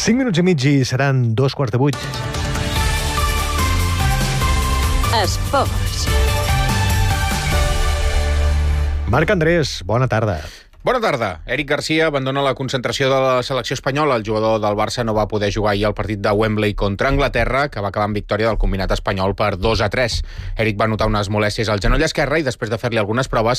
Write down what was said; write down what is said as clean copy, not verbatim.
5 minuts i mig i seran 7:15. Esports. Marc Andrés, bona tarda. Bona tarda. Eric Garcia abandona la concentració de la selecció espanyola. El jugador del Barça no va poder jugar ahir al partit de Wembley contra Anglaterra, que va acabar amb victòria del combinat espanyol per 2-3. Eric va notar unes molèsties al genoll esquerre i després de fer-li algunes proves